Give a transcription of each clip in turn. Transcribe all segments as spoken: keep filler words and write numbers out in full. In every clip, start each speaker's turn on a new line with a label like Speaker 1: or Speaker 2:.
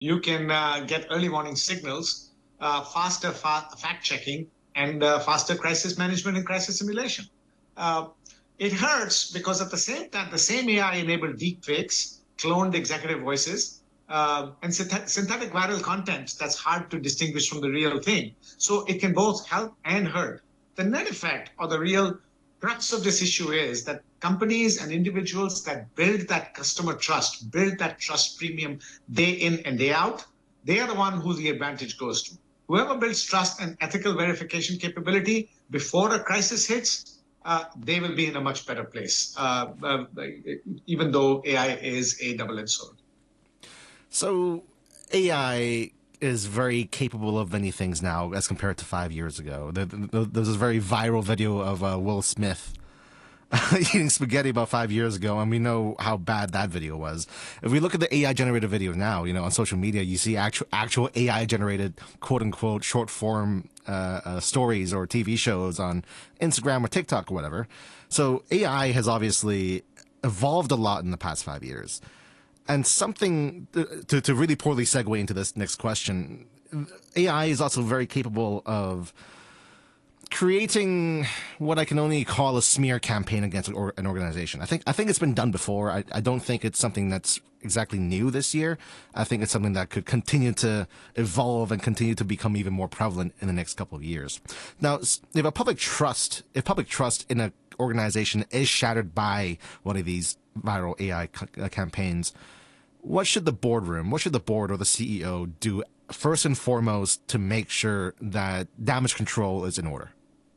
Speaker 1: You can uh, get early warning signals, uh, faster fa fact checking, and uh, faster crisis management and crisis simulation. Uh, it hurts because at the same time, the same A I enabled deepfakes, cloned executive voices, uh, and synth synthetic viral content that's hard to distinguish from the real thing. So it can both help and hurt. The net effect or the real crux of this issue is that companies and individuals that build that customer trust, build that trust premium day in and day out, they are the one who the advantage goes to. Whoever builds trust and ethical verification capability before a crisis hits, uh, they will be in a much better place, uh, uh, even though A I is a double-edged sword.
Speaker 2: So A I is very capable of many things now as compared to five years ago. There, there, there's this very viral video of uh, Will Smith eating spaghetti about five years ago, and we know how bad that video was. If we look at the A I-generated video now, you know, on social media, you see actual actual A I-generated quote-unquote short-form uh, uh, stories or T V shows on Instagram or TikTok or whatever. So A I has obviously evolved a lot in the past five years. And something to, to really poorly segue into this next question, A I is also very capable of creating what I can only call a smear campaign against an organization. I think I think it's been done before. I, I don't think it's something that's exactly new this year. I think it's something that could continue to evolve and continue to become even more prevalent in the next couple of years. Now, if a public trust, if public trust in an organization is shattered by one of these viral A I campaigns, what should the boardroom, what should the board or the C E O do first and foremost to make sure that damage control is in order?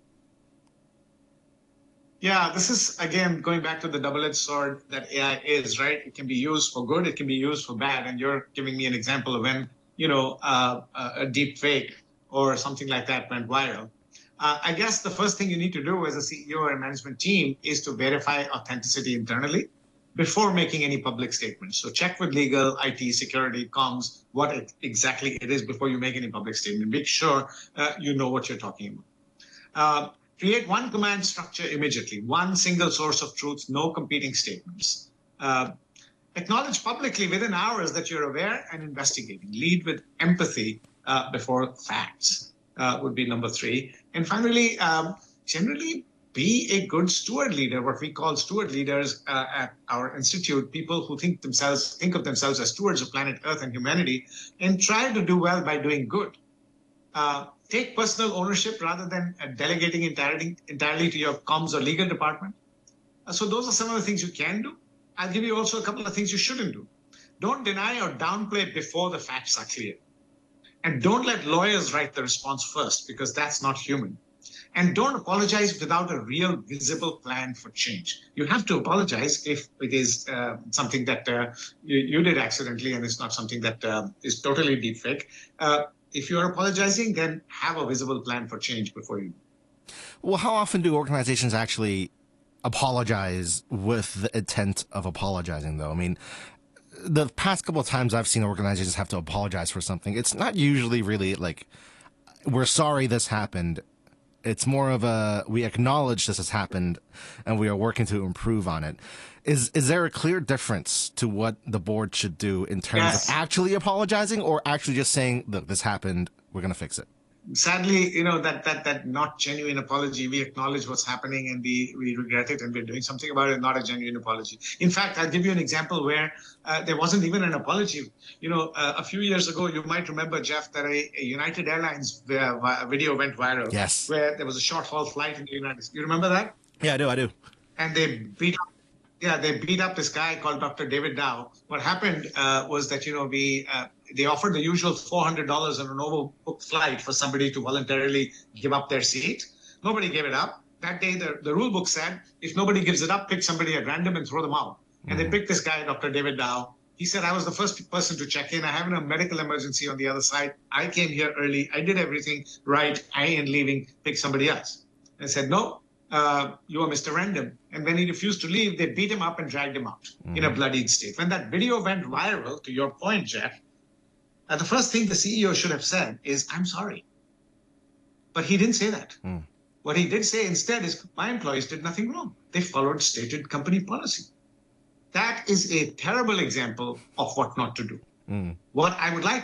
Speaker 1: Yeah, this is, again, going back to the double-edged sword that A I is, right? It can be used for good, it can be used for bad. And you're giving me an example of when, you know, uh, a deep fake or something like that went viral. Uh, I guess the first thing you need to do as a C E O or management team is to verify authenticity internally before making any public statements. So check with legal, I T, security, comms, what it, exactly it is before you make any public statement. Make sure uh, you know what you're talking about. Uh, create one command structure immediately, one single source of truth, no competing statements. Uh, acknowledge publicly within hours that you're aware and investigating. Lead with empathy uh, before facts uh, would be number three. And finally, um, generally, be a good steward leader, what we call steward leaders uh, at our institute, people who think themselves, think of themselves as stewards of planet Earth and humanity, and try to do well by doing good. Uh, take personal ownership rather than uh, delegating entirely, entirely to your comms or legal department. Uh, so those are some of the things you can do. I'll give you also a couple of things you shouldn't do. Don't deny or downplay before the facts are clear. And don't let lawyers write the response first, because that's not human. And don't apologize without a real visible plan for change. You have to apologize if it is uh, something that uh, you, you did accidentally and it's not something that uh, is totally deep fake. Uh, if you're apologizing, then have a visible plan for change before you.
Speaker 2: Well, how often do organizations actually apologize with the intent of apologizing, though? I mean, the past couple of times I've seen organizations have to apologize for something, it's not usually really like, we're sorry this happened. It's more of a, we acknowledge this has happened and we are working to improve on it. Is is there a clear difference to what the board should do in terms yes. of actually apologizing or actually just saying, look, this happened, we're going to fix it?
Speaker 1: Sadly, you know, that that that not genuine apology, we acknowledge what's happening and we, we regret it and we're doing something about it, not a genuine apology. In fact, I'll give you an example where uh, there wasn't even an apology. You know, uh, a few years ago, you might remember, Jeff, that a, a United Airlines uh, video went viral.
Speaker 2: Yes.
Speaker 1: Where there was a short-haul flight in the United States. You remember that?
Speaker 2: Yeah, I do, I do.
Speaker 1: And they beat up Yeah, they beat up this guy called Doctor David Dow. What happened uh, was that, you know, we uh, they offered the usual four hundred dollars on an overbooked flight for somebody to voluntarily give up their seat. Nobody gave it up. That day, the, the rule book said, if nobody gives it up, pick somebody at random and throw them out. Mm-hmm. And they picked this guy, Doctor David Dow. He said, I was the first person to check in. I have a medical emergency on the other side. I came here early. I did everything right. I ain't leaving. Pick somebody else. I said, no. Uh, you are Mister Random. And when he refused to leave, they beat him up and dragged him out mm-hmm. in a bloodied state. When that video went viral, to your point, Jeff, uh, the first thing the C E O should have said is, I'm sorry. But he didn't say that. Mm. What he did say instead is, my employees did nothing wrong. They followed stated company policy. That is a terrible example of what not to do. What I would like